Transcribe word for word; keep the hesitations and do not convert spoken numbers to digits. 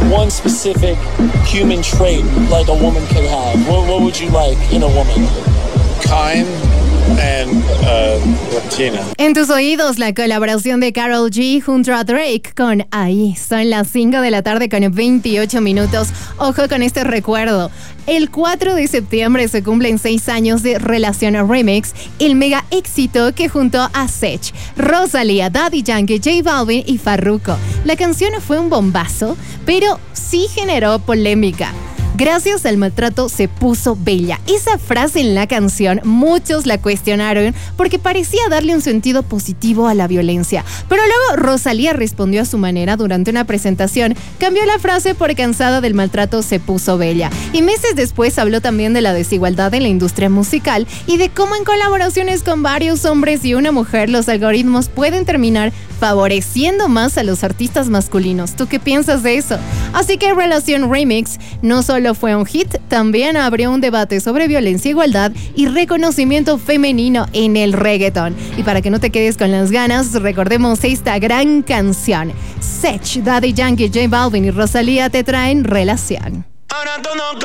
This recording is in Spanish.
one specific human trait like a woman could have, what, what would you like in a woman? Kind and uh, Latina. En tus oídos, la colaboración de Karol G junto a Drake con Ahí. Son las cinco de la tarde con veintiocho minutos. Ojo con este recuerdo. El cuatro de septiembre se cumplen seis años de Relación Remix, el mega éxito que juntó a Sech, Rosalía, Daddy Yankee, J Balvin y Farruko. La canción fue un bombazo, pero sí generó polémica. Gracias al maltrato se puso bella. Esa frase en la canción muchos la cuestionaron porque parecía darle un sentido positivo a la violencia. Pero luego Rosalía respondió a su manera durante una presentación, cambió la frase por cansada del maltrato se puso bella. Y meses después habló también de la desigualdad en la industria musical y de cómo en colaboraciones con varios hombres y una mujer los algoritmos pueden terminar favoreciendo más a los artistas masculinos. ¿Tú qué piensas de eso? Así que Relación Remix no solo fue un hit, también abrió un debate sobre violencia, igualdad y reconocimiento femenino en el reggaetón. Y para que no te quedes con las ganas, recordemos esta gran canción. Sech, Daddy Yankee, J Balvin y Rosalía te traen Relación.